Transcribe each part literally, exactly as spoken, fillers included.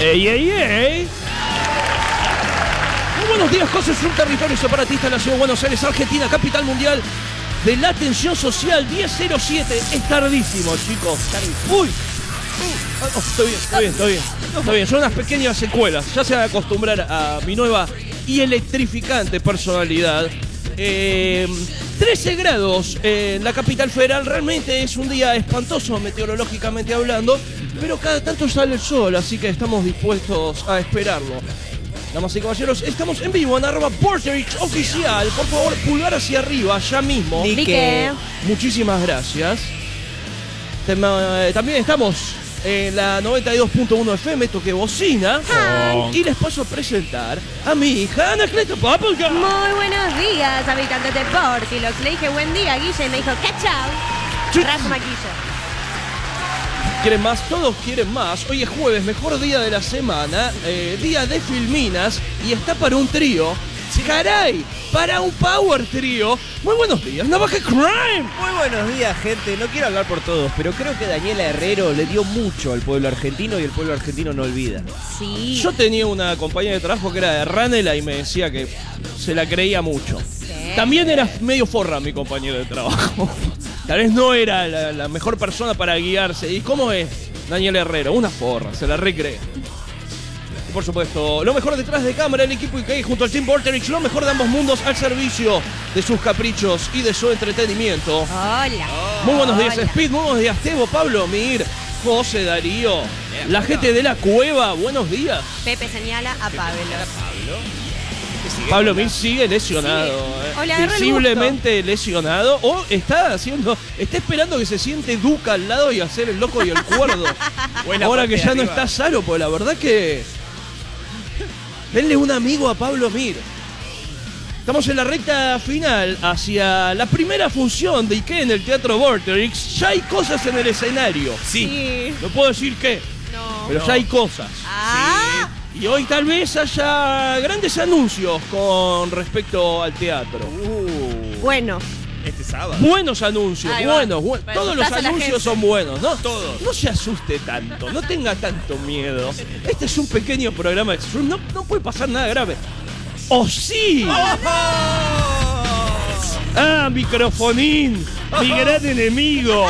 ¡Ey, ey, ey! Muy buenos días, José, es un territorio separatista en la ciudad de Buenos Aires, Argentina, capital mundial de la atención social. Diez cero siete, es tardísimo, chicos. ¡Uy! Oh, estoy bien, estoy bien, estoy bien. Está bien, son unas pequeñas secuelas. Ya se van a acostumbrar a mi nueva y electrificante personalidad. Eh, trece grados en la capital federal. Realmente es un día espantoso meteorológicamente hablando, pero cada tanto sale el sol, así que estamos dispuestos a esperarlo. Damas y caballeros, estamos en vivo en arroba Porterix oficial. Por favor, pulgar hacia arriba ya mismo. Nique. Muchísimas gracias. También estamos en la noventa y dos punto uno F M, toque bocina. Hi. Y les paso a presentar a mi hija Anacleto Papelga. Muy buenos días, habitantes de Portillox. Le dije buen día, Guille, y me dijo cachao. Ras maquillo. ¿Quieren más? Todos quieren más. Hoy es jueves, mejor día de la semana, eh, día de filminas, y está para un trío. ¡Caray! Para un power trío. Muy buenos días, Navaja Crime. Muy buenos días, gente. No quiero hablar por todos, pero creo que Daniela Herrero le dio mucho al pueblo argentino y el pueblo argentino no olvida. Sí. Yo tenía una compañera de trabajo que era de Ranela y me decía que se la creía mucho. Sí. También era medio forra mi compañero de trabajo. Tal vez no era la, la mejor persona para guiarse. ¿Y cómo es Daniela Herrero? Una forra, se la recrea. Y por supuesto, lo mejor detrás de cámara, el equipo I K junto al Team Porterix, lo mejor de ambos mundos al servicio de sus caprichos y de su entretenimiento. Hola. Muy buenos días, Hola. Speed, muy buenos días, Tebo, Pablo, Mir, José, Darío, la gente de la cueva, buenos días. Pepe señala a Pablo. Pablo Mir sigue lesionado, Sí. eh. O le agarró el visiblemente lesionado, o está haciendo, está esperando que se siente Duca al lado y hacer el loco y el cuerdo. Buena Ahora parte que ya de no arriba. está Saro, pues la verdad que denle un amigo a Pablo Mir. Estamos en la recta final hacia la primera función de Ike en el Teatro Vorterix. Ya hay cosas en el escenario. Sí. No puedo decir qué, No. pero ya hay cosas. Ah. Y hoy tal vez haya grandes anuncios con respecto al teatro. Uh, Bueno. este sábado. Buenos anuncios, Ahí va. buenos, buenos. Bueno, Todos los estás a la anuncios gente. son buenos, ¿no? Todos. No se asuste tanto, no tenga tanto miedo. Este es un pequeño programa extreme, no, no puede pasar nada grave. ¡Oh, sí! ¡Ah, microfonín! ¡Mi gran enemigo!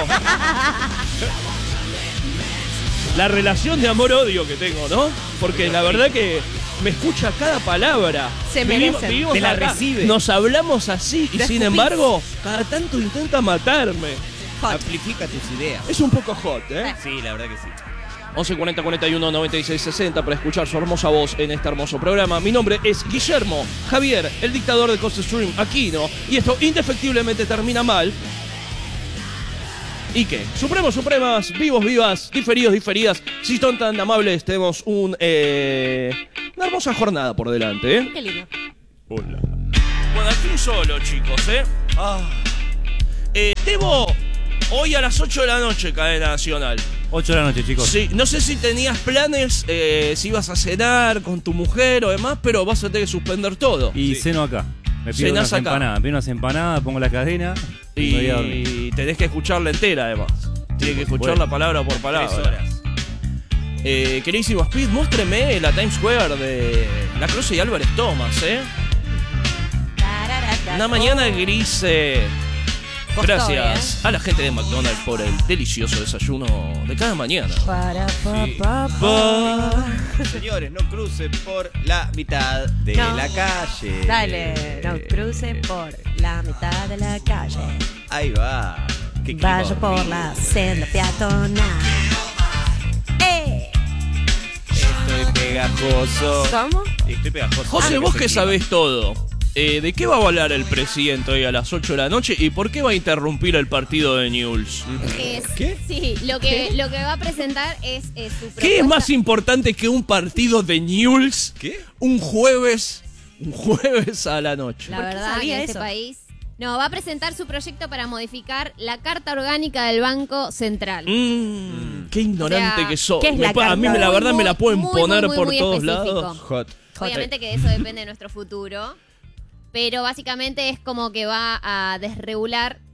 La relación de amor-odio que tengo, ¿no? Porque la verdad que me escucha cada palabra. Se Vivimos- merecen. vivimos Te la acá, recibe. Nos hablamos así y Te sin escupís. embargo, cada tanto intenta matarme. Hot. Amplifica tus ideas. Es un poco hot, ¿eh? Sí, la verdad que sí. once cuarenta cuarenta y uno noventa y seis sesenta para escuchar su hermosa voz en este hermoso programa. Mi nombre es Guillermo Javier, el dictador de Coast Stream Aquino. Y esto indefectiblemente termina mal. ¿Y qué? Supremos, supremas, vivos, vivas, diferidos, diferidas. Si son tan amables, tenemos un, eh, una hermosa jornada por delante, ¿eh? Qué lindo. Hola. Bueno, al fin solo, chicos, ¿eh? Ah, Eh, Tebo, hoy a las ocho de la noche, cadena nacional. ocho de la noche, chicos. Sí, no sé si tenías planes, eh, si ibas a cenar con tu mujer o demás, pero vas a tener que suspender todo. Y Sí. ceno acá. Me pido Cenás unas acá. empanadas. Pido unas empanadas, pongo la cadena y, me voy a dormir. Y tenés que escucharla entera, además. Tienes que escucharla supuesto. palabra por tres palabra. horas. Eh, queridísimo Speed, muéstreme la Times Square de La Closet y Álvarez Thomas, ¿eh? Una mañana gris. eh, Costó, Gracias ¿eh? a la gente de McDonald's por el delicioso desayuno de cada mañana. Para, pa, Sí. pa, pa. Señores, no crucen por la mitad de No. la calle. Dale, no cruce por la mitad de la calle. Ahí va. Qué clima Vaya por horrible. la senda peatonal. ¡Eh! Estoy pegajoso. ¿Cómo? Estoy pegajoso. José, Ah, vos ese que clima. sabés todo, eh, ¿de qué va a hablar el presidente hoy a las ocho de la noche y por qué va a interrumpir el partido de Newell's? Es- ¿Qué? Sí, lo que, lo que va a presentar es, es su propuesta. ¿Qué es más importante que un partido de Newell's ¿Qué? un jueves, un jueves a la noche? La ¿Por qué verdad, en sabía este eso? país. No, va a presentar su proyecto para modificar la Carta Orgánica del Banco Central. Mmm, qué ignorante O sea, que sos. ¿qué es Me la pa- a mí carta? me- la verdad Muy, me la pueden muy, muy, poner muy, por muy todos específico. lados. Hot. Obviamente que de eso depende de nuestro futuro. Pero básicamente es como que va a desregular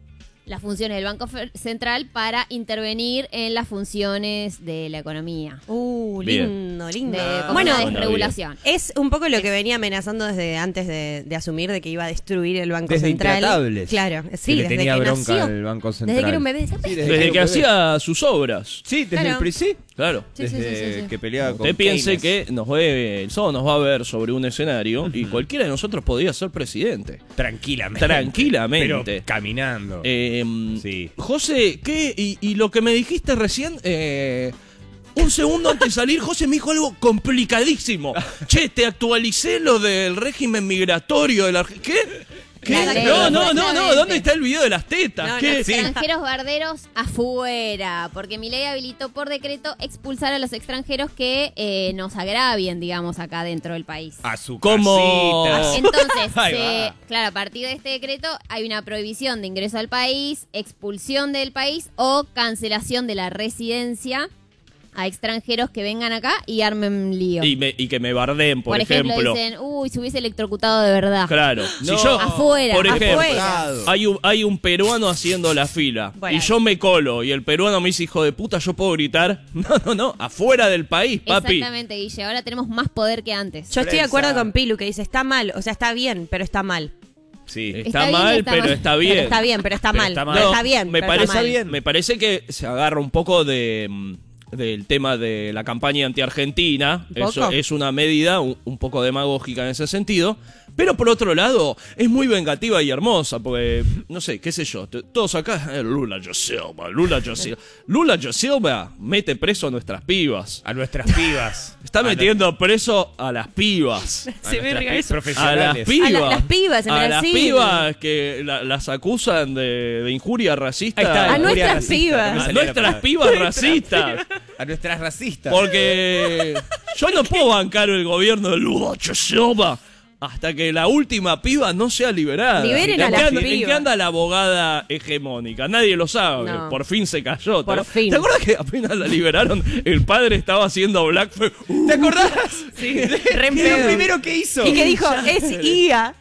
las funciones del Banco Fe- Central para intervenir en las funciones de la economía. Uh, Bien. lindo, lindo. De, como bueno, una desregulación. es un poco lo que venía amenazando desde antes de, de asumir de que iba a destruir el Banco Desde Central. Intratables. Claro, sí, que le desde tenía que bronca nació. al Banco Central. Desde que era un bebé. Sí, Desde era que un bebé. hacía sus obras. Sí, desde Claro. el P R I C. Claro. Sí, sí, desde sí, sí, sí. que peleaba con Usted piense Keynes. que nos ve, el sábado nos va a ver sobre un escenario y cualquiera de nosotros podría ser presidente. Tranquilamente. Tranquilamente. Pero caminando. Eh, Sí. José, ¿qué? Y, y lo que me dijiste recién, eh, un segundo antes de salir, José me dijo algo complicadísimo. Che, te actualicé lo del régimen migratorio de la Arge- ¿Qué? ¿Qué? La ley, No, no, no, no. exactamente. ¿Dónde está el video de las tetas? No, no, ¿Qué? sí. Extranjeros barderos afuera, porque mi ley habilitó por decreto expulsar a los extranjeros que eh, nos agravien, digamos, acá dentro del país. A su ¿Cómo? casita. Entonces, Ahí se- va. claro, a partir de este decreto hay una prohibición de ingreso al país, expulsión del país o cancelación de la residencia a extranjeros que vengan acá y armen lío. Y, me- y que me bardeen, por, por ejemplo, ejemplo. dicen, uy, se hubiese electrocutado de verdad. Claro. No. Si yo, Afuera, por ejemplo, afuera. hay un, hay un peruano haciendo la fila Bueno. y yo me colo y el peruano me dice, hijo de puta, ¿yo puedo gritar? No, no, no, afuera del país, papi. Exactamente, Guille. Ahora tenemos más poder que antes. Yo estoy de Prensa. acuerdo con Pilu que dice, está mal, o sea, está bien, pero está mal. Sí. Está, Está bien y mal, está pero mal. está bien. Pero está bien, pero está Pero mal. está mal. Pero No, está bien, me pero parece está mal. bien. Me parece que se agarra un poco de mm, del tema de la campaña anti-argentina. ¿Un poco? Eso es una medida un, un poco demagógica en ese sentido. Pero por otro lado, es muy vengativa y hermosa, porque, no sé, qué sé yo, t- todos acá, eh, Lula da Silva, Lula da Silva. Lula da Silva mete preso a nuestras pibas. A nuestras pibas. Está A metiendo preso a las pibas. a Se ve nuestras rico pi- eso. A las profesionales. pibas. A la- las pibas en A las Brasil. pibas que la- las acusan de, de injuria racista. Ahí está, A injuria nuestras racista, pibas. no me A salía la nuestras palabra. pibas racistas. A nuestras racistas. Porque yo no puedo bancar el gobierno de Lula da Silva hasta que la última piba no sea liberada. Liberen ¿En a qué las anda- ¿En pibas. qué anda la abogada hegemónica? Nadie lo sabe. No. Por fin se cayó. Por ¿Te, fin. ¿Te acuerdas que apenas la liberaron? El padre estaba haciendo blackface. ¿Te acordás? Sí, re en ¿Qué es lo pedo. primero que hizo? Y que dijo, es I A.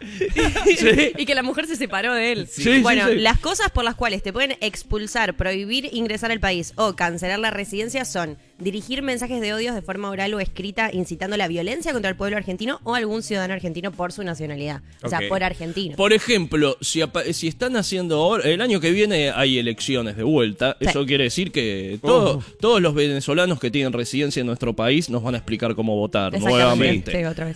Sí. Y que la mujer se separó de él. Sí, sí, bueno, sí. las cosas por las cuales te pueden expulsar, prohibir ingresar al país o cancelar la residencia son dirigir mensajes de odios de forma oral o escrita incitando la violencia contra el pueblo argentino o algún ciudadano argentino por su nacionalidad. O sea, Ok. por argentino. Por ejemplo, si, apa- si están haciendo ahora, el año que viene hay elecciones de vuelta, Sí. eso quiere decir que todo- todos los venezolanos que tienen residencia en nuestro país nos van a explicar cómo votar Exactamente. nuevamente. Sí, otra vez.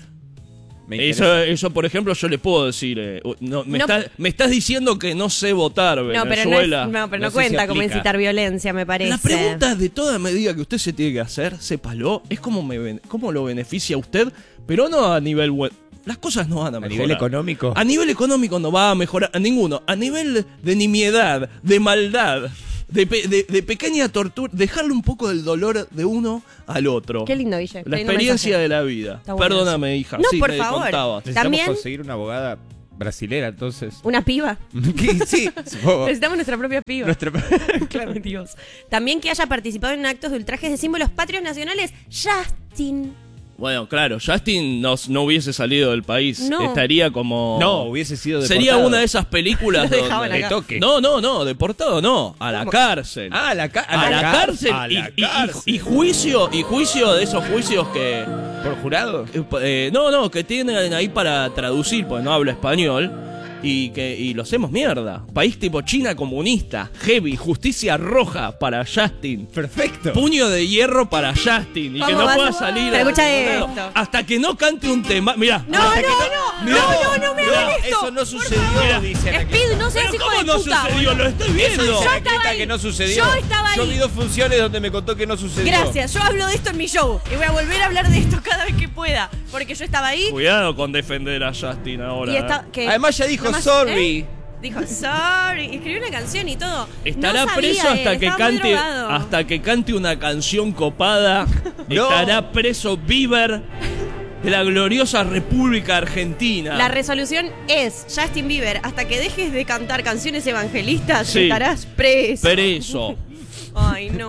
Me Eso, interesa. eso, por ejemplo, yo le puedo decir, eh, no, me, No- está- me estás diciendo que no sé votar, No, pero no, Venezuela. es- no, pero no No sé cuenta si como aplica. incitar violencia, me parece. La pregunta de toda medida que usted se tiene que hacer, sépalo, es cómo, me, ben- cómo lo beneficia a usted, pero no a nivel web. Las cosas no van a A mejorar. nivel económico. A nivel económico no va a mejorar a ninguno. A nivel de nimiedad, de maldad, de, pe- de- de pequeña tortura, dejarle un poco del dolor de uno al otro. Qué lindo, Guille. La Qué lindo experiencia mensaje. de la vida. Está bueno Perdóname, eso. hija. No, sí, por me favor. contabas. Necesitamos También- conseguir una abogada brasilera, entonces. Una piba. ¿Qué? Sí, supongo. Necesitamos nuestra propia piba. Nuestra- Claro, Dios. También que haya participado en actos de ultrajes de símbolos patrios nacionales. Justin. Bueno, claro, Justin no, no hubiese salido del país. No. Estaría como. No, hubiese sido Sería deportado. una de esas películas Lo dejaban donde. acá. De toque. No, no, no, deportado no. A la ¿Cómo? cárcel. Ah, a la, ca- a, la, car- cárcel. A y, la y- y- cárcel. y juicio, y juicio de esos juicios que. ¿Por jurado? que, eh, no, no, que tienen ahí para traducir, porque no hablo español. Y que y lo hacemos mierda. País tipo China comunista. Heavy, justicia roja para Justin. Perfecto. Puño de hierro para Justin. Y que ¿Cómo no vas pueda a- salir. Pero a escucha ningún lado. esto. Hasta que no cante un tema. Mirá. No, hasta no, que no. Mirá. No, no, no me hagan esto. Eso no sucedió, Mira. dicen aquí. Speed, no seas Pero hijo ¿cómo de no puta. sucedió? boludo. Lo estoy viendo. Yo estaba Decreta ahí. que no sucedió. Yo estaba Yo ahí. vi dos funciones donde me contó que no sucedió. Gracias, yo hablo de esto en mi show. Y voy a volver a hablar de esto cada vez que pueda. Porque yo estaba ahí Cuidado con defender a Justin ahora. y eh. está, que Además ya dijo nomás- sorry. ¿eh? Dijo sorry. Y escribió una canción y todo. Estará No sabía preso hasta él, que estaba muy cante drogado. hasta que cante una canción copada. No. Estará preso Bieber de la gloriosa República Argentina. La resolución es, Justin Bieber, hasta que dejes de cantar canciones evangelistas, Sí. estarás preso. Preso. Ay, no.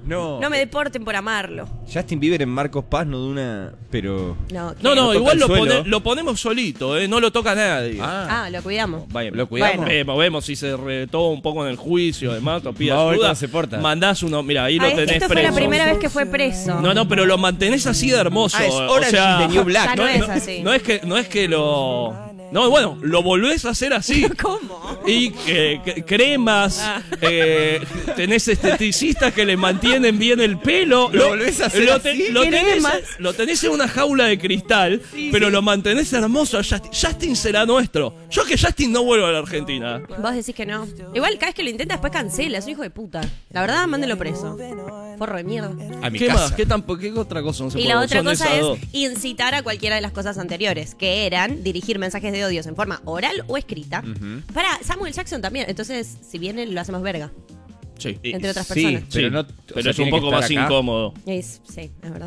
No. No me deporten por amarlo. Justin Bieber en Marcos Paz no de una... Pero... No, ¿qué? No, no, toca igual el lo, suelo. pone- lo ponemos solito, ¿eh? No lo toca nadie. Ah, lo cuidamos. Vaya, ¿Lo cuidamos? Bueno. Vemos, vemos si se retó un poco en el juicio, además, o pide Vamos a ver ayuda. cómo se porta. Mandás uno, mira, ahí Ah, lo tenés esto preso. fue la primera vez que fue preso. No, no, pero lo mantenés así de hermoso. Ah, es o Orange sea, is the New Black. Ya no es así. No es que, no es que lo. No, bueno, lo volvés a hacer así. ¿Cómo? Y eh, que- cremas, Ah. eh, tenés esteticistas que le mantienen bien el pelo. ¿Lo volvés a hacer lo, así? lo tenés, Cremas. lo tenés en una jaula de cristal, pero lo mantenés hermoso. Justin, Justin será nuestro. Yo que Justin no vuelvo a la Argentina. Vos decís que no. Igual cada vez que lo intenta después cancela, es un hijo de puta. La verdad, mándenlo preso. Forro de mierda. A mi ¿Qué casa. más? ¿Qué, tampo- qué otra cosa no se Y puede? la otra Son cosa esas es dos. incitar a cualquiera de las cosas anteriores, que eran dirigir mensajes de odios en forma oral o escrita. Para Samuel Jackson también. Entonces, si viene, lo hacemos verga. Sí. Entre otras Sí, personas. pero Sí, no... o pero sea, es un tiene que poco estar más acá. incómodo. Es- sí, es verdad.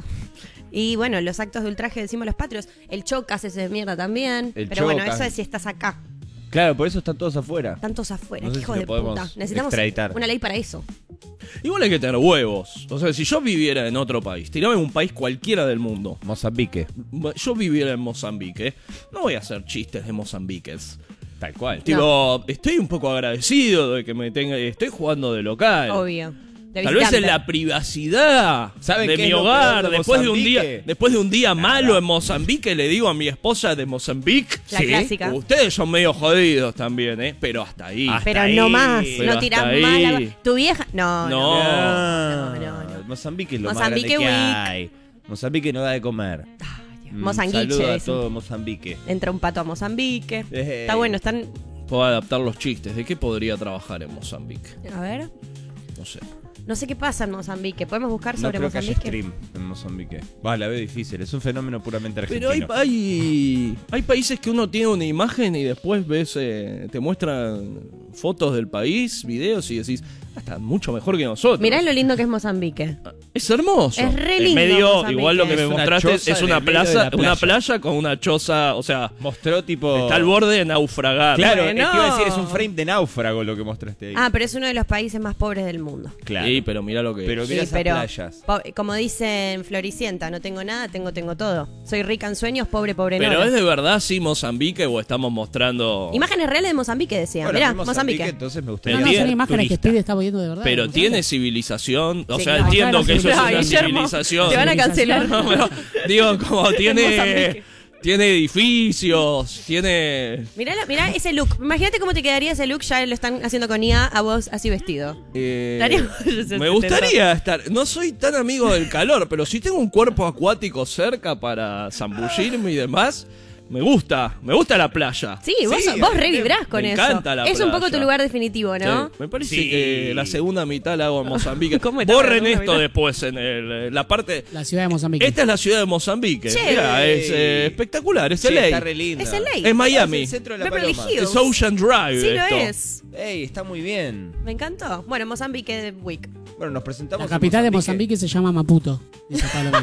Y bueno, los actos de ultraje de símbolos patrios. El chocas ese de mierda también. El Pero bueno, Chocas. eso es si estás acá. Claro, por eso están todos afuera. Tantos afuera. No sé Qué hijo si lo de podemos puta. Necesitamos extraditar. una ley para eso. Igual hay que tener huevos. O sea, si yo viviera en otro país, tirame en un país cualquiera del mundo. Mozambique. Yo viviera en Mozambique, no voy a hacer chistes de Mozambiques. Tal cual. Tipo, estoy un poco agradecido de que me tenga. Estoy jugando de local. Obvio. De Tal vez en visitante. la privacidad ¿Saben de qué mi es lo hogar, peor de después de un Mozambique? día, después de un día malo en Mozambique, le digo a mi esposa de Mozambique, La clásica. ustedes son medio jodidos también, ¿eh? Pero hasta ahí. Hasta Pero ahí. no más. Pero No tirás hasta mal. ahí. a- Tu vieja. No, no. No. No, no, no. Mozambique es lo Mozambique más grande que Week. hay. Mozambique no da de comer. Mm, Mozambique, Saludo a dicen. todo Mozambique. Entra un pato a Mozambique. Eh. Está bueno, están. Puedo adaptar los chistes. ¿De qué podría trabajar en Mozambique? A ver. No sé. No sé qué pasa en Mozambique. ¿Podemos buscar No sobre creo que haya Mozambique? stream en Mozambique. Va, la veo difícil. Es un fenómeno puramente Pero argentino. hay, hay, hay países que uno tiene una imagen y después ves, eh, te muestran fotos del país, videos y decís, ah, está mucho mejor que nosotros. Mirá lo lindo que es Mozambique. Es hermoso. Es re En lindo medio, Mozambique. igual lo que me Es una mostraste choza es en una el medio de plaza, la playa. una playa con una choza, o sea, Mostró tipo... está al borde de naufragar. Claro, Bueno. es que iba a decir, es un frame de náufrago lo que mostraste ahí. Ah, pero es uno de los países más pobres del mundo. claro. Sí, pero mira lo que Pero es. mira Sí, esas pero playas. po- como dicen Floricienta, no tengo nada, tengo tengo todo. Soy rica en sueños, pobre pobre en Pero oro. es de verdad sí Mozambique o estamos mostrando. Imágenes reales de Mozambique decía. Bueno, Mirá, fui a Mozambique. Entonces me No, gustaría no, Bien, son imágenes que turista. Speedy está viendo de verdad. Pero ¿no? tiene civilización, o Sí, sea, claro. entiendo que eso es No, una Guillermo, civilización. te van a cancelar. No, pero, digo, como tiene Mozambique. tiene edificios, tiene Mirá, la- mirá ese look. Imagínate cómo te quedaría ese look. Ya lo están haciendo con I A a vos así vestido. eh, Estaría- me gustaría estar, no soy tan amigo del calor, pero si tengo un cuerpo acuático cerca para zambullirme y demás, me gusta, me gusta la playa. Sí, vos, Sí, vos revibrás con me eso. encanta la es un poco playa. tu lugar definitivo, ¿no? Sí, me parece Sí. que la segunda mitad la hago en Mozambique. ¿Cómo está Borren la segunda esto mitad? después en el- la parte. La ciudad de Mozambique. Esta es la ciudad de Mozambique. Che. Mira, es eh, espectacular, es Sí, L A. está re linda. Es L A. Es Miami. Es el centro de la Beverly Paloma. Hills. Es Ocean Drive. Sí, esto. lo es. Ey, está muy bien. Me encantó. Bueno, Mozambique Week. Bueno, nos presentamos La capital en de Mozambique se llama Maputo, dice Palomir.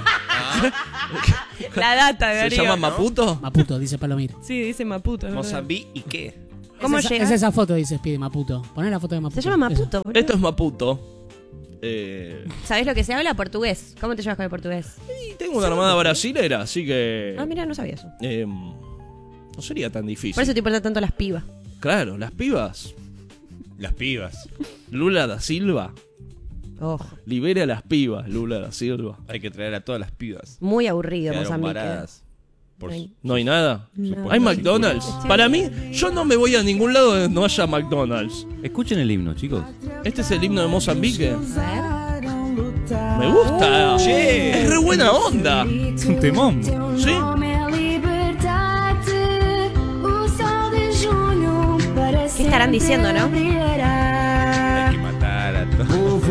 La data de ¿Se Darío. llama Maputo? Maputo, dice Palomir. Sí, dice Maputo. es verdad. Mozambique y qué. ¿Cómo es esa, llega? es esa foto, dice Speedy, Maputo. Poné la foto de Maputo. Se llama Esa. Maputo. boludo. Esto es Maputo. Eh, ¿Sabés lo que se habla? Portugués. ¿Cómo te llevas con el portugués? y tengo una armada brasilera, así que. Ah, mira, no sabía eso. eh, no sería tan difícil. Por eso te importan tanto las pibas. Claro, las pibas. Las pibas. Lula da Silva. Ojo. Libere a las pibas, Lula da Silva. Hay que traer a todas las pibas. Muy aburrido Quedaron Mozambique. varadas. Por Ay. ¿No hay nada? No. ¿Hay McDonald's? Para mí, yo no me voy a ningún lado donde no haya McDonald's. Escuchen el himno, chicos. Este es el himno de Mozambique. A Me gusta. Che. Es re buena onda. Es un temón. Sí. ¿Qué estarán diciendo, no? Hay que matar a todos.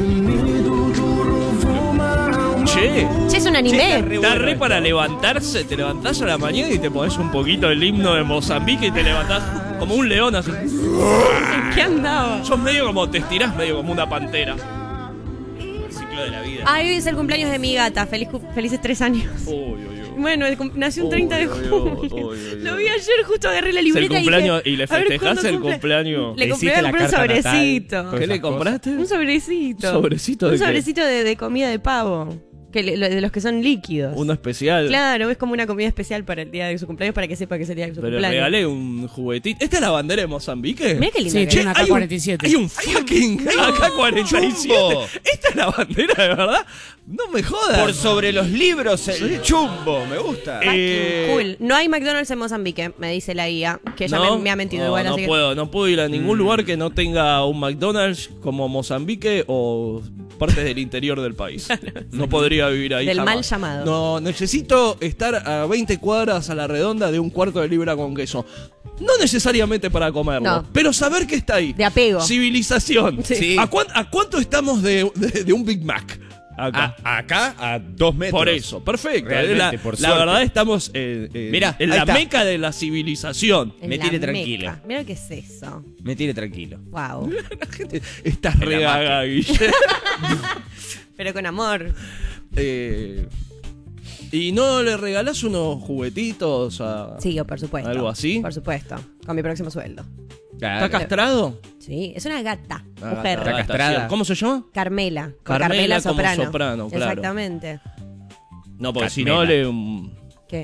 Che. Che, es un Che, anime. está re Está bueno re esto. para levantarse, te levantás a la mañana y te pones un poquito el himno de Mozambique y te levantás como un león así. ¿En qué andaba? Sos medio como, te estirás medio como una pantera. El ciclo de la vida. Ay, hoy es el cumpleaños de mi gata. Feliz, cu- felices tres años. Uy, uy, uy. Bueno, el cum- nació un treinta de Uy, uy, junio. uy, uy, uy, Lo uy. vi ayer, justo agarré la Es el libreta y cumpleaños dije, y le a ver, festejás ¿cuándo el cumple? cumpleaños. Le Le compré, hiciste le la compré un carta natal. sobrecito. Todas ¿Qué le esas cosas. compraste? Un sobrecito. ¿Un sobrecito de Un qué? sobrecito de, de comida de pavo. Que le- lo- de los que son líquidos. Uno especial. Claro, es como una comida especial para el día de su cumpleaños para que sepa que es el día de su Pero le cumpleaños. regalé un juguetito. ¿Esta es la bandera de Mozambique? Mira qué lindo. Sí, que tiene es. una K cuarenta y siete. Hay un fucking A K cuarenta y siete. chumbo. ¿Esta es la bandera de verdad? No me jodas. Por sobre los libros, el chumbo. Me gusta. Fucking Eh, cool. No hay McDonald's en Mozambique, me dice la guía. Que ella ¿No? me, me ha mentido No, igual, no así que- puedo, no puedo ir a ningún lugar que no tenga un McDonald's como Mozambique o partes del interior del país. No podría vivir ahí Del jamás. mal llamado. No, necesito estar a veinte cuadras a la redonda de un cuarto de libra con queso. No necesariamente para comerlo, No. pero saber que está ahí. De apego. Civilización. Sí. ¿A, cuán- a cuánto estamos de, de- de un Big Mac? Acá. A- acá a dos metros. Por eso, perfecto. Realmente, la por la suerte. verdad estamos eh, eh, Mirá, en ahí la está. meca de la civilización. En Me la tiene Meca. tranquilo. Mira qué es eso. Me tiene tranquilo. Wow. Estás la regaga, Guille. Pero con amor. Eh, ¿Y no le regalás unos juguetitos a... Sí, o por supuesto. ¿Algo así? Por supuesto. Con mi próximo sueldo. ¿Está castrado? Sí, es una gata. Ah, mujer. gata, castrada. sí. ¿Cómo se llama? Carmela. Con Carmela Carmela, como Soprano. soprano, claro. Exactamente. No, porque si Carmela. no le... um, ¿Qué?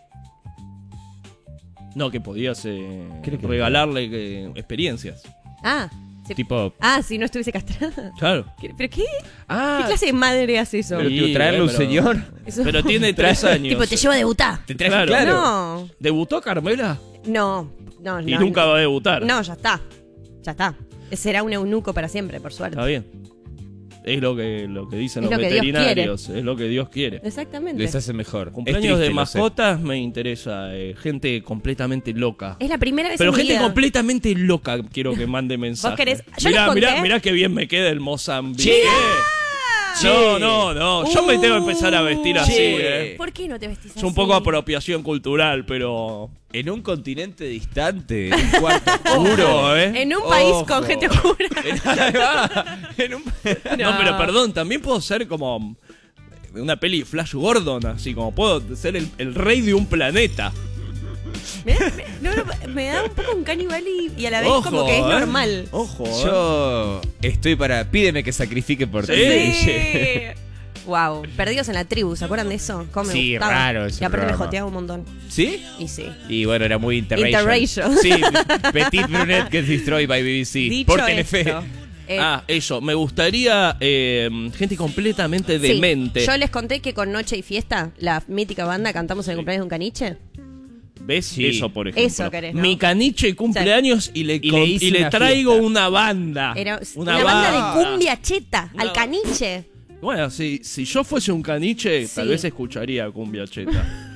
No, que podías eh, Creo que- regalarle que- experiencias. Ah. sí. Tipo, Ah, si no estuviese castrada. Claro. ¿Qué- ¿Pero qué? Ah, ¿Qué clase de madre hace eso? pero, Sí, tío, traerle un pero- señor. Eso- pero tiene tres años. Tipo, te llevo a debutar. Te traje, Claro. claro. No. ¿Debutó Carmela? No. No, no. Y nunca va a debutar. No, ya está. Ya está. Será un eunuco para siempre, por suerte. Está bien. Es lo que, lo que dicen Es los lo que Dios veterinarios. Es lo que Dios quiere. Exactamente. Les hace mejor. Cumpleaños Es triste, de lo sé. mascotas me interesa. eh, gente completamente loca. Es la primera vez Pero en mi gente vida. completamente loca quiero que mande mensajes. querés? Yo mirá, les conté- mirá, mirá qué bien me queda el Mozambique. Che. No, no, no. Yo me tengo que empezar a vestir así, Che. eh. ¿Por qué no te vestís así? Es un poco apropiación cultural, pero... En un continente distante, en un cuarto oscuro, ¿eh? En un país Ojo. con gente oscura. Ahí va. En un... No. pero perdón, también puedo ser como... Una peli Flash Gordon, así como puedo ser el, el rey de un planeta. me, da, me- no, no, me da un poco un caníbal y, y a la vez Ojo, como que es eh. normal. Ojo, eh. Yo estoy para... Pídeme que sacrifique por ti. Sí. Wow, perdidos en la tribu, ¿se acuerdan de eso? ¿Cómo me Sí, gustaba? raro ese Y aparte me programa. joteaba un montón. ¿Sí? Y sí. Y bueno, era muy interracial. Interracial. Sí, Petit Brunette Gets Destroyed by B B C. Dicho por Telefe. esto, eh, Ah, eso. Me gustaría eh, gente completamente sí, demente. yo les conté que con Noche y Fiesta, la mítica banda, cantamos en el cumpleaños de un caniche. ¿Ves? Sí. Eso, por ejemplo. Eso querés, ¿no? Mi caniche cumpleaños y le, Y con- le y hice le una traigo fiesta. una banda. Era una, banda de cumbia cheta, Una- al caniche. Bueno, si, si yo fuese un caniche, tal Sí. vez escucharía cumbia cheta.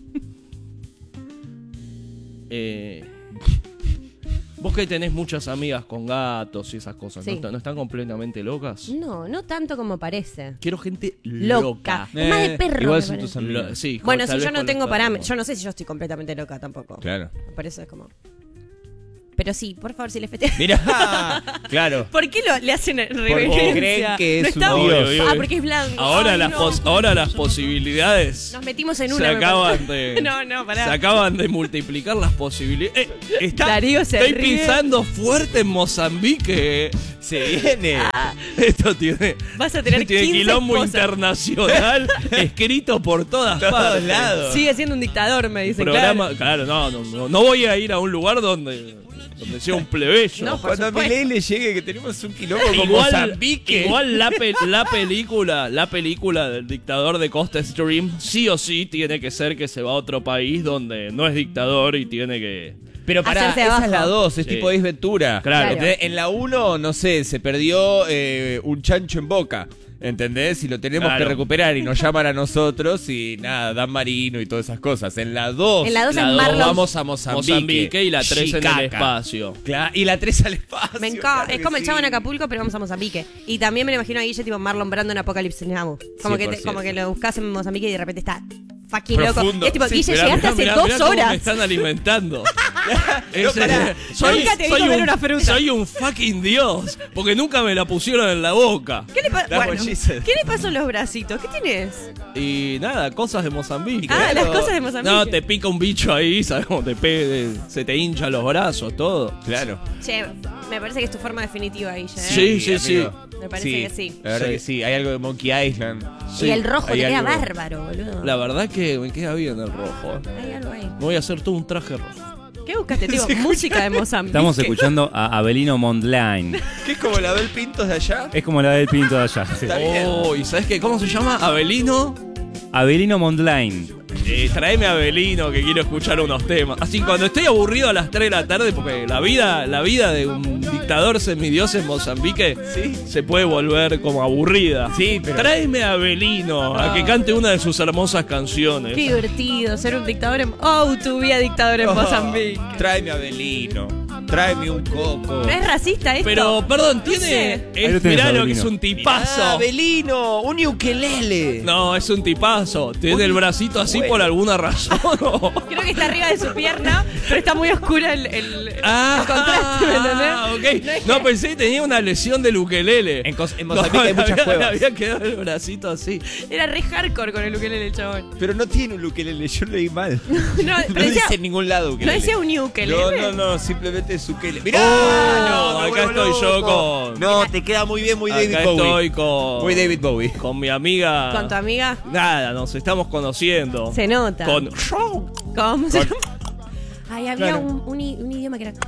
eh, vos que tenés muchas amigas con gatos y esas cosas, Sí. ¿no, est- ¿no están completamente locas? No, no tanto como parece. Quiero gente Loca. loca. Es más de perro, Igual me son parece. tus amigos. Lo- sí, Bueno, tal si yo vez no con tengo los perros. parámetros, yo no sé si yo estoy completamente loca tampoco. Claro. Por eso es como... Pero sí, por favor, si le festejan. Mira, claro. ¿Por qué lo, le hacen Porque reverencia? creen que es no está un bien. dios. Ah, porque es blanco. Ahora, Ay, las, no. pos- ahora las posibilidades Nos metimos en se una. me acaban parece. de No, no, pará. se acaban de multiplicar las posibilidades. Eh, está- Darío se estoy ríe. pisando fuerte en Mozambique. Se viene. Esto tiene, Vas a tener tiene quince quilombo esposas. internacional escrito por todas Todos partes. lados. Sigue siendo un dictador, me dicen. Programa, claro, no, no, no, no voy a ir a un lugar donde, donde sea un plebeyo. No, por Cuando a supuesto. Milei le llegue que tenemos un quilombo como Igual, Mozambique. igual la, pe- la película la película del dictador de Costa Stream sí o sí tiene que ser que se va a otro país donde no es dictador y tiene que... Pero pará, Hacerse esa abajo. es la dos, es Sí. tipo Ace Ventura. Claro. ¿Entendés? En la uno, no sé, se perdió eh, un chancho en Boca. ¿Entendés? Y lo tenemos Claro. que recuperar y nos llaman a nosotros y nada, Dan Marino y todas esas cosas. En la dos, En la dos La es dos, Marlon. vamos a Mozambique. Mozambique y la tres en Chicaca. el espacio. Claro, y la tres al espacio. Me encanta. claro Es que como el sí. chavo en Acapulco, pero vamos a Mozambique. Y también me lo imagino a Guille tipo Marlon Brando en Apocalipsis Now. Como, que, te- cien por ciento. como que lo buscas en Mozambique y de repente está fucking loco. Profundo. Y es tipo, Sí, Guille, Mirá, llegaste mirá, hace mirá, dos mirá cómo horas. me están alimentando. Es, No, pará. eh, soy, Nunca te vi soy comer un, una fruta. soy un fucking dios, porque nunca me la pusieron en la boca. ¿Qué le, pa- That's bueno, what she said. ¿Qué le pasó en los bracitos? ¿Qué tienes? Y nada, cosas de Mozambique. Ah, las cosas de Mozambique. No, te pica un bicho ahí, ¿sabes cómo te pe- se te hinchan los brazos, todo. Claro. Che, me parece que es tu forma definitiva ahí ya. ¿eh? Sí, sí, sí. amigo. Me parece que sí. La verdad Sí. que sí. Hay algo de Monkey Island. Sí, Y el rojo hay te queda algo- bárbaro, boludo. La verdad que me queda bien el rojo. eh. Hay algo ahí. Me voy a hacer todo un traje rojo. ¿Qué buscaste, tío? Música de Mozambique. Estamos escuchando a Abelino Mondlane. ¿Qué es como la Bel Pintos de allá? Es como la del Pinto de allá. sí. Está bien. Oh, ¿y sabes qué? ¿Cómo se llama? Abelino. Abelino Mondlane. Eh, tráeme a Abelino que quiero escuchar unos temas. Así cuando estoy aburrido a las tres de la tarde, porque la vida, la vida de un dictador semidios en Mozambique Sí. se puede volver como aburrida. Sí, pero- Tráeme a Abelino a que cante una de sus hermosas canciones. Qué divertido ser un dictador en... Oh, tu vida dictador en Oh, Mozambique. Tráeme a Belino. Tráeme un coco. ¿No es racista esto? Pero, perdón, No tiene. sé. es- Ahí lo tenés, mirá lo que Abelino. es un tipazo. Ah, Belino, un ukelele. No, es un tipazo. Tiene el bracito así Bueno. por alguna razón. Creo que está arriba de su pierna, pero está muy oscura el, el, Ah, el contraste, ¿me entendés? ok. No, pensé que tenía una lesión del ukelele. En, cos- en Mozambique hay No, muchas le había- cuevas. Le había quedado el bracito así. Era re hardcore con el ukelele el chabón. Pero no tiene un ukelele, yo lo leí mal. No, No pero decía, dice en ningún lado no ukelele. decía un ukelele. No, no, no, simplemente es ukelele. Mirá, Oh, no, me acá vuelvo estoy yo loco. con- No, te queda muy bien, muy David Acá Bowie. estoy con. Muy David Bowie. Con mi amiga. Con tu amiga. Nada, nos estamos conociendo. Se nota. Con. ¿Cómo se llama? Ay, había Claro. un, un i- un idioma que era...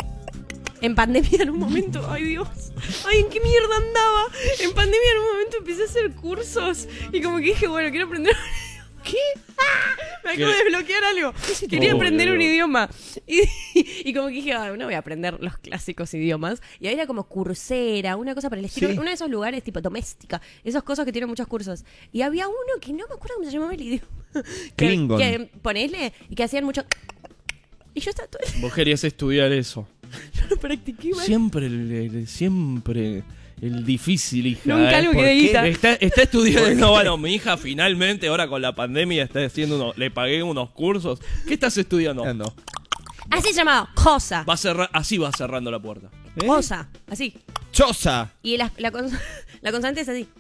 En pandemia en un momento, ay Dios, ay, ¿en qué mierda andaba? En pandemia en un momento empecé a hacer cursos y como que dije, bueno, quiero aprender... ¿Qué? Me acabo ¿Qué? de desbloquear algo. Quería Oh, aprender un Dios. idioma. Y, y como que dije, ah, no voy a aprender los clásicos idiomas. Y ahí era como Coursera, una cosa para el estilo. Sí. Uno de esos lugares tipo doméstica. Esas cosas que tienen muchos cursos. Y había uno que no me acuerdo cómo se llamaba el idioma. Que, Klingon. que ponele y que hacían mucho... Y yo estaba todo... Vos querías estudiar eso. Yo lo practiqué igual. Siempre, el, el- siempre el difícil, hija. Nunca ¿eh? algo que ¿Por de qué? guita. Está, está estudiando. Bueno, mi hija finalmente, ahora con la pandemia, está haciendo uno, le pagué unos cursos. ¿Qué estás estudiando? Ah, no. Así se llamaba, Cosa. Va a cerrar, así va cerrando la puerta. ¿Eh? Cosa, así. Choza. Y la, la, cons- la consonante es así.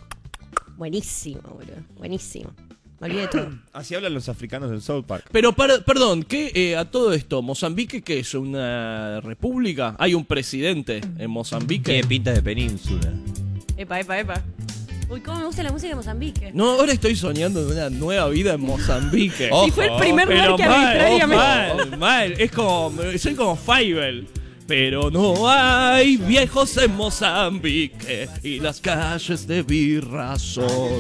Buenísimo, boludo. Buenísimo. Me olvidé de todo. Así hablan los africanos del South Park. Pero, par- perdón, ¿qué, eh, a todo esto, ¿Mozambique qué es? ¿Una república? ¿Hay un presidente en Mozambique? Tiene pinta de península. Epa, epa, epa. Uy, cómo me gusta la música de Mozambique. No, ahora estoy soñando de una nueva vida en Mozambique. Oh, Si fue el primer Pero lugar que mal, arbitrariamente... mal, mal. Es como, soy como Fievel. Pero no hay viejos en Mozambique y las calles de birra son.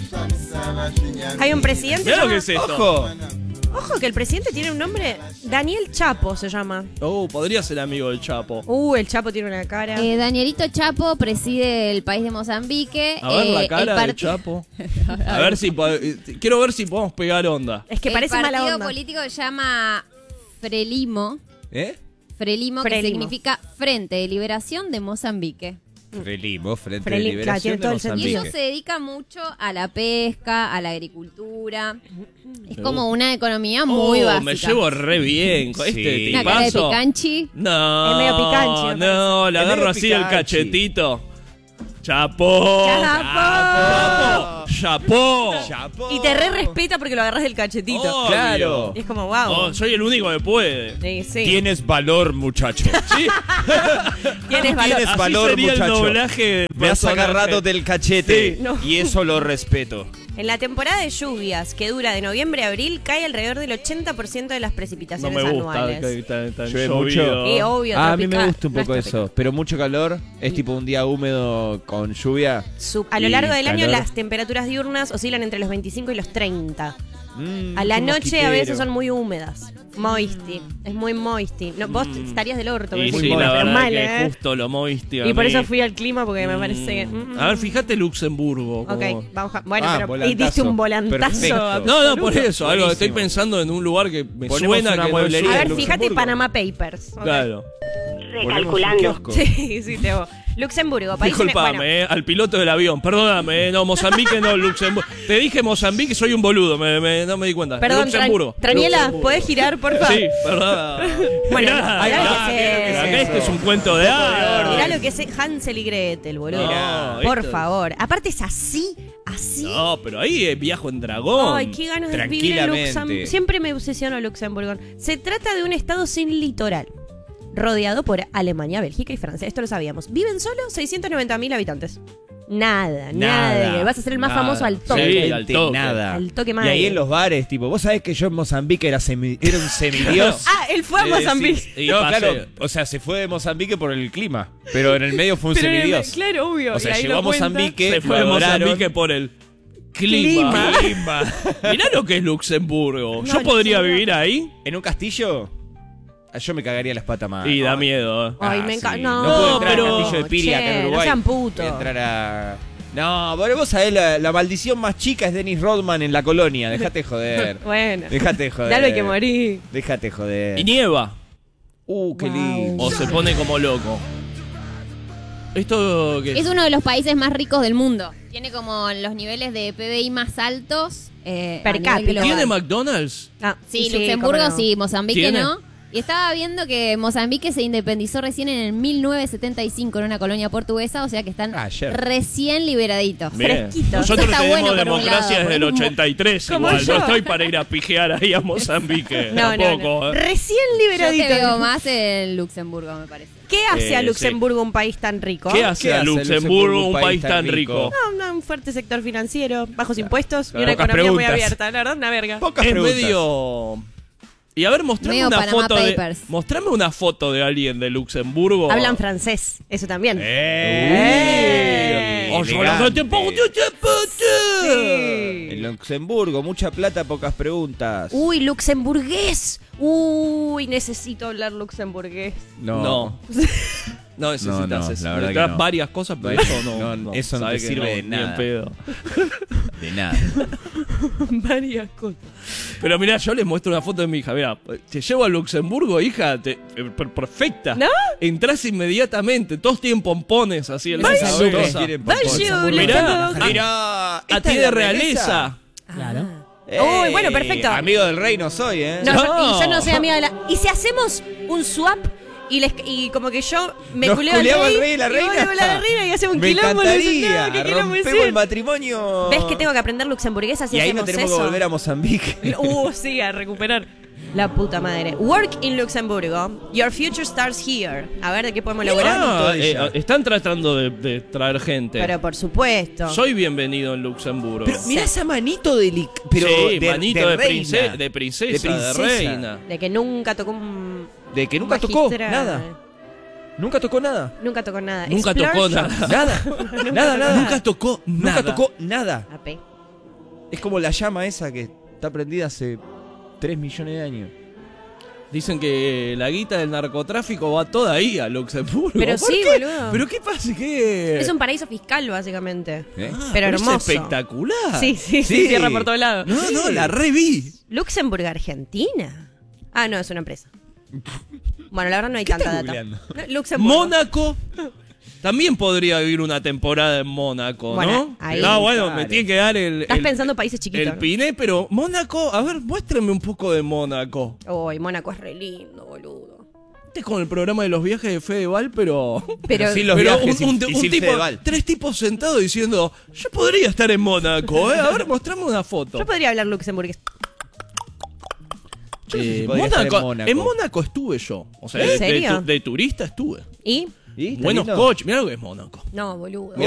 Hay un presidente. Mira lo llama- que es esto. ¡Ojo! Ojo que el presidente tiene un nombre. Daniel Chapo se llama. Oh, podría ser amigo del Chapo. Uh, el Chapo tiene una cara. Eh, Danielito Chapo preside el país de Mozambique. A ver Eh, la el cara del part- Chapo. A ver si po- eh, quiero ver si podemos pegar onda. Es que parece el mala partido onda. político se llama Frelimo. ¿Eh? Frelimo, que Frelimo. significa Frente de Liberación de Mozambique. Frelimo, Frente Freli- de Liberación claro, tiene de todo el Y sentido. Mozambique. ellos se dedican mucho a la pesca, a la agricultura. Es Me como una economía muy oh, básica. me llevo re bien con Sí. este Una cara de tipazo. picanchi. No, Es medio picanchi, me no, le Es agarro medio así el picanchi. cachetito. Chapo. Chapo. Chapo. Chapo. Y te re respeta porque lo agarras del cachetito. Obvio. Claro. Y es como, wow. Oh, soy el único que puede. Sí, sí. Tienes valor, muchacho. Sí. Tienes valor. tienes Así valor, sería el muchacho. doblaje del Me has personaje. agarrado del cachete. Sí. No. Y eso lo respeto. En la temporada de lluvias, que dura de noviembre a abril, cae alrededor del ochenta por ciento de las No precipitaciones me gusta anuales. que tan, tan Llueve llovido. mucho. Y obvio, Ah, a mí me tropical. gusta un No es poco tropical. eso. Pero mucho calor. Es tipo un día húmedo con lluvia. Su- a lo Y largo del año calor. las temperaturas diurnas oscilan entre los veinticinco y los treinta. Mm, A la un noche a mosquitero. veces son muy húmedas. Moisty. Es muy moisty. No, vos Mm. estarías del orto. Y con sí, ese la clima, pero verdad mal, que ¿eh? justo lo moiste a Y por mí. eso fui al clima porque me Mm. parece que... mm, A ver, fíjate Luxemburgo. como- Ok, vamos a... Bueno, Ah, pero... Y volantazo. diste un volantazo. Perfecto. No, no, por eso. Algo, estoy Buenísimo. pensando en un lugar que me Ponemos suena una que no mueblería es A en ver, fíjate Luxemburgo. Panama Papers. Ok. Claro. Ponemos un kiosco. Sí, sí, Teo. Luxemburgo, país... Disculpame, bueno, eh, al piloto del avión. Perdóname, eh, no, Mozambique no, Luxemburgo. Te dije Mozambique, soy un boludo, me, me- no me di cuenta. Perdón, Luxemburgo. Tran- Traniela, Luxemburgo. ¿podés girar, por favor? Sí, perdón. Bueno, Mirá, mirá lo mirá, que es mirá, eso. este es un cuento de hadas. Mirá lo que es Hansel y Gretel, boludo. No, por esto- favor. Aparte es así, así. No, pero ahí eh, viajo en dragón. Ay, qué ganas de vivir en Tranquilamente. Luxemburgo. Siempre me obsesiono Luxemburgo. Se trata de un estado sin litoral, rodeado por Alemania, Bélgica y Francia. Esto lo sabíamos. Viven solo seiscientos noventa mil habitantes. Nada, nada. Nada, Vas a ser el más nada. famoso al toque. Sí, Gente, al toque. Nada. Al toque Y madre. ahí en los bares, tipo, vos sabés que yo en Mozambique era, semi- era un semidios. Ah, él fue a Sí, Mozambique. sí. Y no, pasé- claro, o sea, se fue de Mozambique por el clima, pero en el medio fue un Pero, semidios. claro, obvio. O sea, y ahí llegó lo a cuenta. Mozambique, Se fue de lo adoraron. Mozambique por el clima. Clima. Mirá lo que es Luxemburgo. No, Yo podría Luxemburgo. vivir ahí ¿En un castillo? Ah, yo me cagaría las patas más. y da Ay. miedo. eh. Ay, me Ah, encanta. sí. No, No puedo entrar pero- al castillo de Piri acá che, en no Uruguay. sean putos. Voy a entrar a... No, pero vos sabés, la, la maldición más chica es Dennis Rodman en la colonia. Déjate joder. Bueno. Déjate joder. Dale que morí. Déjate joder. Y nieva. Uh, qué Wow. lindo. O se pone como loco. Esto que Es uno de los países más ricos del mundo. Tiene como los niveles de P B I más altos. eh, Per a nivel cápita. global. ¿Tiene McDonald's? Ah, Sí, cómo Luxemburgo no. sí, Mozambique ¿Tiene? no. Y estaba viendo que Mozambique se independizó recién en el mil novecientos setenta y cinco en una colonia portuguesa, o sea que están Ayer. recién liberaditos. Bien. Fresquitos. Nosotros Eso está tenemos bueno por un democracia lado, desde el por un- ochenta y tres Como igual. yo. No estoy para ir a pijear ahí a Mozambique. No, no, tampoco. no. eh. Recién Yo te liberadito. veo más en Luxemburgo, me parece. ¿Qué hace Eh, a sí. Luxemburgo un país tan rico? ¿Qué hace ¿Qué a hace Luxemburgo un país tan rico? No, no, un fuerte sector financiero, bajos impuestos y Claro, una pocas economía muy preguntas. abierta. La verdad, una verga. Pocas Es preguntas. medio... Y a ver, mostrame Medio una Panama foto de... Papers. Mostrame una foto de alguien de Luxemburgo. Hablan francés, eso también. ¡Eh! Oh, yo la gente po- En Luxemburgo, mucha plata, pocas preguntas. Uy, luxemburgués. Uy, necesito hablar luxemburgués. No. No necesitas No, no, eso. la verdad que Necesitas no. varias cosas, pero No, eso no. no, eso no sabes te que sirve de ni en nada. pedo. De nada. Varias cosas. Pero mirá, yo les muestro una foto de mi hija. Mirá, te llevo a Luxemburgo, hija, te- eh, per- perfecta. ¿No? Entrás inmediatamente, todos tienen pompones así en la Vaya. cabeza. Tienen Vaya, pompones. Mirá, Luxemburgo. Mirá, A ti de realeza. Ey, Uy, bueno, perfecto. Amigo del rey no soy, ¿eh? No, No. yo- y yo no soy amiga de la. ¿Y si hacemos un swap? Y, les, y como que yo me Nos culeo al culeamos rey, al rey y la y reina. vos le- la reina y hacemos un Me quilombo. le dicen, encantaría. no, ¿qué quilombo Rompemos decir? el matrimonio. ¿Ves que tengo que aprender luxemburguesa si Y ahí no hacemos tenemos eso? que volver a Mozambique. Uh, sí, a recuperar. La puta madre. Work in Luxemburgo. Your future starts here. A ver de qué podemos lograr. Ah, de eh, ella. están tratando de, de traer gente. Pero por supuesto. Soy bienvenido en Luxemburgo. Pero mirá esa manito de... li- Pero sí, de, manito de, reina. prince- de princesa, de, De princesa. reina. De que nunca tocó un. De que nunca tocó magistral. nada. Nunca tocó nada. Nunca tocó nada. Nunca Explore tocó shops. nada. Nada. Nada, nada. Nunca tocó Nunca nada. tocó nada. A P. Es como la llama esa que está prendida hace tres millones de años. Dicen que la guita del narcotráfico va toda ahí a Luxemburgo. Pero ¿Por sí, qué? boludo. ¿Pero qué pasa? ¿Qué? Es un paraíso fiscal, básicamente. ¿Eh? Ah, pero es hermoso. espectacular. Sí, sí, sí, Sí. cierra por todos lados. No, no, la reví. Luxemburgo, Argentina. Ah, no, es una empresa. Bueno, la verdad no hay ¿Qué tanta estás data. googleando? No, Luxemburgo. Mónaco. También podría vivir una temporada en Mónaco, Bueno, ¿no? ahí. no, bueno, me Claro. tiene que dar el. Estás el- pensando países chiquitos. El ¿no? piné, pero Mónaco, a ver, muéstrame un poco de Mónaco. Uy, Mónaco es re lindo, boludo. Este es con el programa de los viajes de Fedeval, pero. Pero, sin los pero viajes un, un- y un sin tipo, Fedeval. tres tipos sentados diciendo, yo podría estar en Mónaco, ¿eh? A ver, mostrame una foto. yo podría hablar luxemburgués. Yo no sé si Eh, podría estar Mónaco, en Mónaco. en Mónaco estuve yo. O sea, ¿En de, de serio? tu- de turista estuve. ¿Y? ¿Y? ¿Está Buenos lindo? coches, mirá lo que es Mónaco. No, boludo.